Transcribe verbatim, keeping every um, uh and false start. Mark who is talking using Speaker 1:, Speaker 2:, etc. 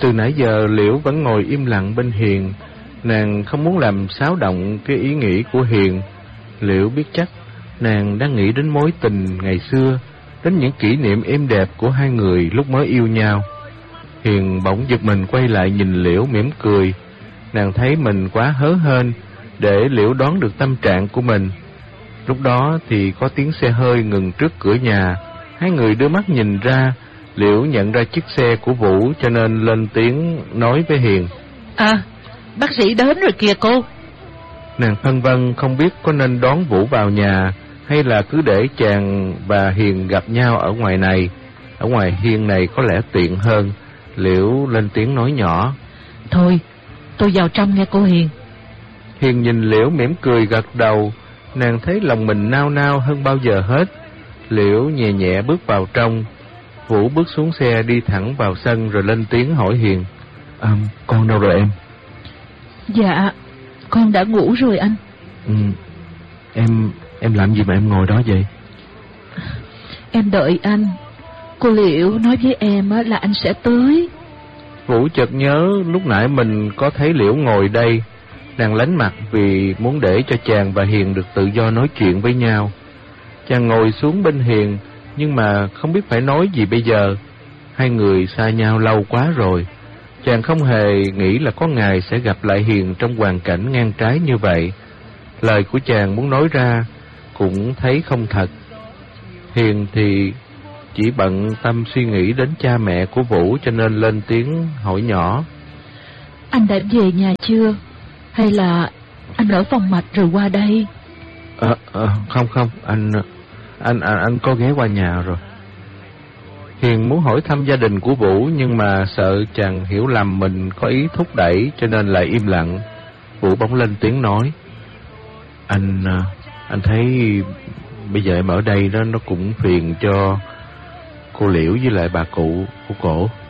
Speaker 1: Từ nãy giờ Liễu vẫn ngồi im lặng bên Hiền. Nàng không muốn làm xáo động cái ý nghĩ của Hiền. Liễu biết chắc nàng đang nghĩ đến mối tình ngày xưa, đến những kỷ niệm êm đẹp của hai người lúc mới yêu nhau. Hiền bỗng giật mình quay lại nhìn Liễu mỉm cười. Nàng thấy mình quá hớ hênh để Liễu đoán được tâm trạng của mình. Lúc đó thì có tiếng xe hơi ngừng trước cửa nhà. Hai người đưa mắt nhìn ra. Liễu nhận ra chiếc xe của Vũ cho nên lên tiếng nói với Hiền:
Speaker 2: À, bác sĩ đến rồi kìa cô.
Speaker 1: Nàng phân vân không biết có nên đón Vũ vào nhà hay là cứ để chàng và Hiền gặp nhau ở ngoài này. Ở ngoài hiên này có lẽ tiện hơn. Liễu lên tiếng nói nhỏ:
Speaker 2: Thôi, tôi vào trong nghe cô Hiền.
Speaker 1: Hiền nhìn Liễu mỉm cười gật đầu. Nàng thấy lòng mình nao nao hơn bao giờ hết. Liễu nhẹ nhẹ bước vào trong. Vũ bước xuống xe đi thẳng vào sân rồi lên tiếng hỏi Hiền: À, con đâu rồi em?
Speaker 2: Dạ, con đã ngủ rồi anh.
Speaker 1: Ừ, em em làm gì mà em ngồi đó vậy?
Speaker 2: Em đợi anh. Cô Liễu nói với em là anh sẽ tới.
Speaker 1: Vũ chợt nhớ lúc nãy mình có thấy Liễu ngồi đây. Nàng lánh mặt vì muốn để cho chàng và Hiền được tự do nói chuyện với nhau. Chàng ngồi xuống bên Hiền, nhưng mà không biết phải nói gì bây giờ. Hai người xa nhau lâu quá rồi. Chàng không hề nghĩ là có ngày sẽ gặp lại Hiền trong hoàn cảnh ngang trái như vậy. Lời của chàng muốn nói ra cũng thấy không thật. Hiền thì chỉ bận tâm suy nghĩ đến cha mẹ của Vũ cho nên lên tiếng hỏi nhỏ:
Speaker 2: Anh đã về nhà chưa? Hay là anh ở phòng mạch rồi qua đây?
Speaker 1: À, à, không không, anh, anh anh anh có ghé qua nhà rồi. Hiền muốn hỏi thăm gia đình của Vũ nhưng mà sợ chàng hiểu lầm mình có ý thúc đẩy cho nên lại im lặng. Vũ bỗng lên tiếng nói: Anh anh thấy bây giờ em ở đây đó nó cũng phiền cho cô Liễu với lại bà cụ của cổ.